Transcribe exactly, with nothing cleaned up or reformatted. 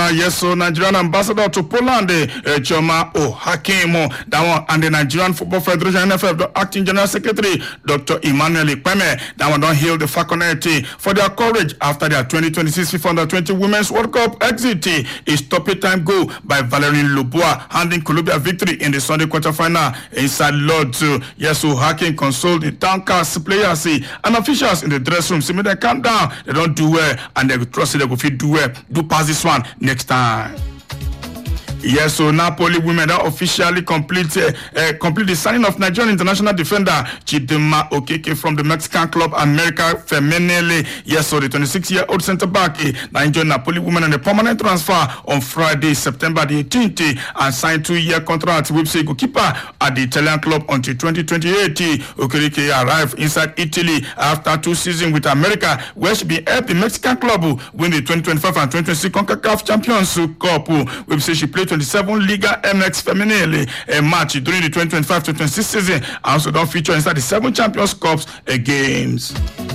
yes, so Nigerian ambassador to Poland, uh, Choma Ohakim, that one, and the Nigerian Football Federation, N F F, the acting general secretary, Doctor Emmanuel Ikpeme, that one don't hail the Falconetti for their courage after their twenty twenty-six FIFA Under twenty Women's World Cup exit. A stoppage time goal by Valerie Loboa, handing Colombia victory in the Sunday quarterfinal inside Lords. Yes, Ohakim consoled the Downcast players and officials in the dressing room. See me, they calm down, they don't do well, and they trust they go fit do well. Do pass this one next time. Yes, so Napoli women that officially complete uh, uh, complete the signing of Nigerian international defender Chidinma Okeke from the Mexican club America Femenile. Yes, so the twenty-six-year-old centre back uh, that joined Napoli women on a permanent transfer on Friday, September the eighteenth, uh, and signed two-year contract with the goalkeeper at the Italian club until twenty twenty-eight. Okeke arrived inside Italy after two seasons with America, where she be helped the Mexican club win the twenty twenty-five and twenty twenty-six CONCACAF Champions Cup. We say she played twenty-seven Liga M X Femenile a match during the twenty twenty-five to twenty-six season, and also don't feature inside the seven Champions Cups uh, games.